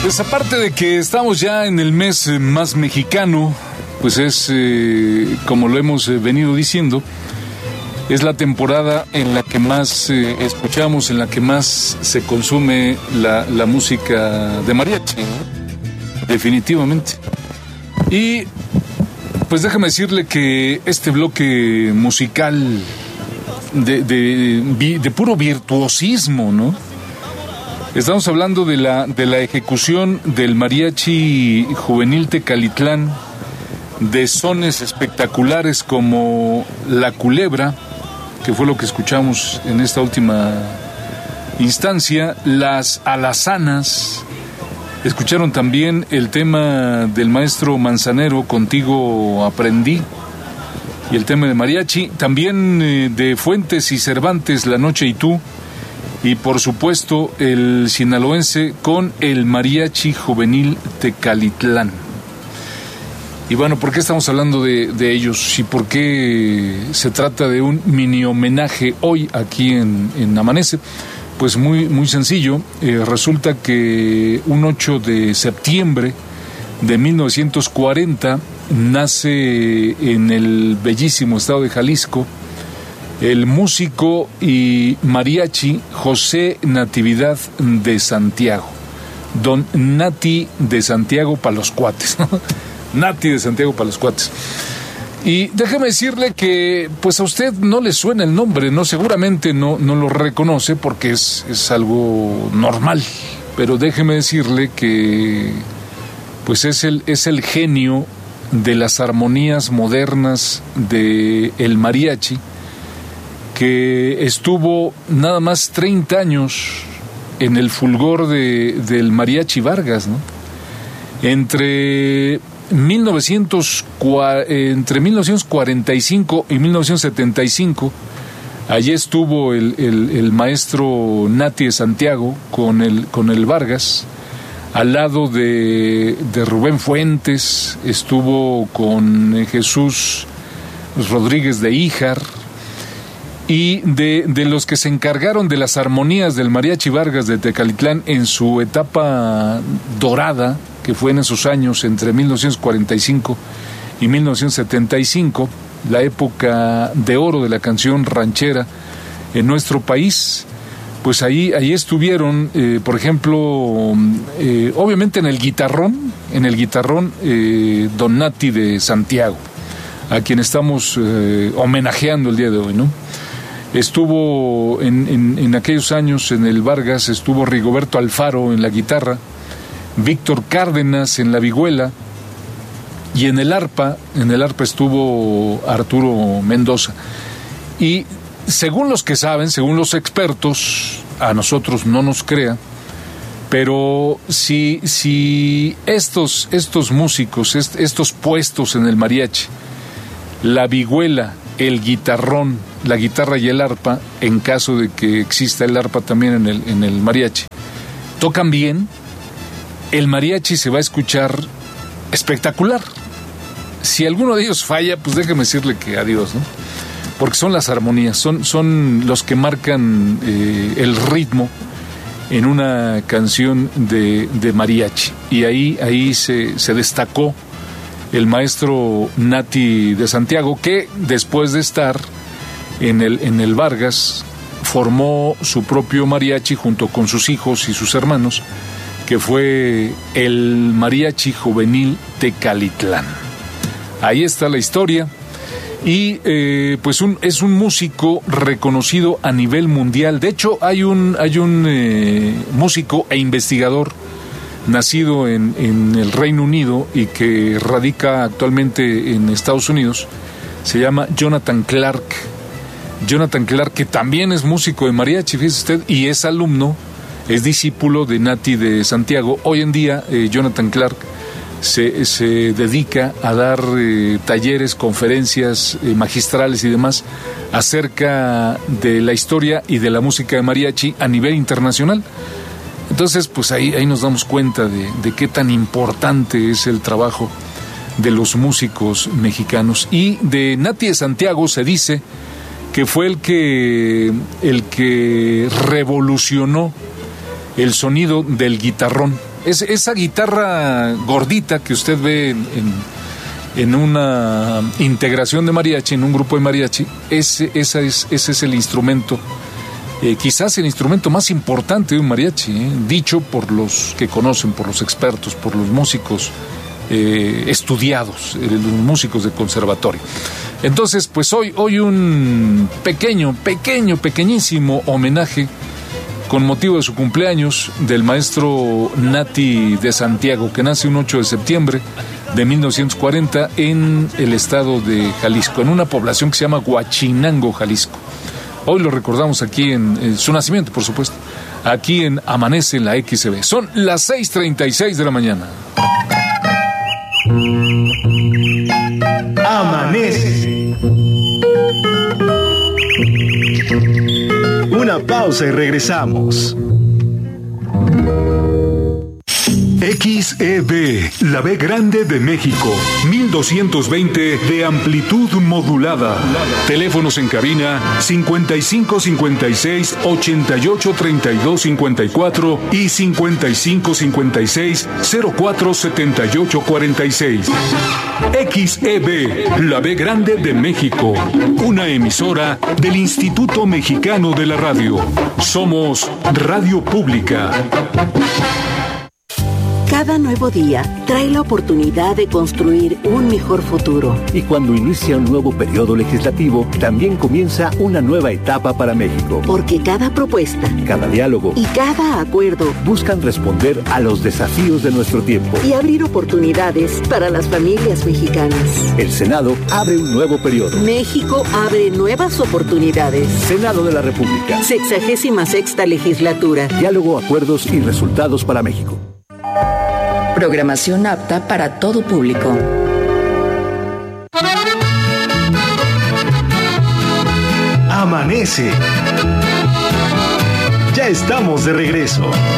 Pues aparte de que estamos ya en el mes más mexicano, pues es, como lo hemos venido diciendo, es la temporada en la que más escuchamos, en la que más se consume la música de mariachi, ¿no? Definitivamente. Y pues déjame decirle que este bloque musical de puro virtuosismo, ¿no? Estamos hablando de la ejecución del Mariachi Juvenil Tecalitlán, de sones espectaculares como La Culebra, que fue lo que escuchamos en esta última instancia, Las Alazanas. Escucharon también el tema del maestro Manzanero, Contigo Aprendí, y el tema de mariachi, también de Fuentes y Cervantes, La Noche y Tú, y por supuesto el sinaloense con el Mariachi Juvenil Tecalitlán. Y bueno, ¿por qué estamos hablando de ellos? ¿Y por qué se trata de un mini homenaje hoy aquí en Amanece? Pues muy sencillo. Resulta que un 8 de septiembre de 1940 nace en el bellísimo estado de Jalisco el músico y mariachi José Natividad de Santiago, don Nati de Santiago para los cuates, ¿no? Nati de Santiago para los cuates. Y déjeme decirle que pues a usted no le suena el nombre, ¿no? Seguramente no lo reconoce porque es algo normal, pero déjeme decirle que pues es el genio de las armonías modernas de el mariachi, que estuvo nada más 30 años en el fulgor del Mariachi Vargas, ¿no? Entre 1945 y 1975, allí estuvo el maestro Nati de Santiago con el Vargas, al lado de Rubén Fuentes, estuvo con Jesús Rodríguez de Híjar, y de los que se encargaron de las armonías del Mariachi Vargas de Tecalitlán en su etapa dorada, que fue en esos años entre 1945 y 1975, la época de oro de la canción ranchera en nuestro país. Pues ahí estuvieron, por ejemplo, obviamente en el guitarrón, don Nati de Santiago, a quien estamos homenajeando el día de hoy, ¿no? Estuvo en aquellos años en el Vargas, estuvo Rigoberto Alfaro en la guitarra, Víctor Cárdenas en la vihuela, y en el arpa estuvo Arturo Mendoza. Y según los que saben, según los expertos, a nosotros no nos crea, pero si estos músicos, estos puestos en el mariachi, la vihuela, el guitarrón, la guitarra y el arpa, en caso de que exista el arpa también en el mariachi, tocan bien, el mariachi se va a escuchar espectacular. Si alguno de ellos falla, pues déjeme decirle que adiós, ¿no? Porque son las armonías, son los que marcan el ritmo en una canción de mariachi. Y ahí se destacó el maestro Nati de Santiago, que después de estar en el Vargas, formó su propio mariachi junto con sus hijos y sus hermanos, que fue el Mariachi Juvenil Tecalitlán. Ahí está la historia. Y pues es un músico reconocido a nivel mundial. De hecho, hay un músico e investigador nacido en el Reino Unido y que radica actualmente en Estados Unidos. Se llama Jonathan Clark. Jonathan Clark, que también es músico de mariachi, fíjese usted, y es alumno, es discípulo de Nati de Santiago. Hoy en día, Jonathan Clark se dedica a dar talleres, conferencias magistrales y demás acerca de la historia y de la música de mariachi a nivel internacional. Entonces, pues ahí nos damos cuenta de qué tan importante es el trabajo de los músicos mexicanos. Y de Nati de Santiago se dice que fue el que revolucionó el sonido del guitarrón. esa guitarra gordita que usted ve en una integración de mariachi, en un grupo de mariachi, ese es el instrumento, quizás el instrumento más importante de un mariachi, dicho por los que conocen, por los expertos, por los músicos estudiados, los músicos de conservatorio. Entonces, pues hoy un pequeñísimo homenaje con motivo de su cumpleaños del maestro Nati de Santiago, que nace un 8 de septiembre de 1940 en el estado de Jalisco, en una población que se llama Huachinango, Jalisco. Hoy lo recordamos aquí en su nacimiento, por supuesto, aquí en Amanece en la XB. Son las 6:36 de la mañana. Amanece. Una pausa y regresamos. XEB, la B grande de México, 1220 de amplitud modulada. Teléfonos en cabina 55 56 88 32 54 y 55 56 04 78 46. XEB, la B grande de México, una emisora del Instituto Mexicano de la Radio. Somos Radio Pública. Cada nuevo día trae la oportunidad de construir un mejor futuro. Y cuando inicia un nuevo periodo legislativo, también comienza una nueva etapa para México. Porque cada propuesta, cada diálogo y cada acuerdo buscan responder a los desafíos de nuestro tiempo y abrir oportunidades para las familias mexicanas. El Senado abre un nuevo periodo. México abre nuevas oportunidades. Senado de la República. 66ª legislatura. Diálogo, acuerdos y resultados para México. Programación apta para todo público. Amanece. Ya estamos de regreso.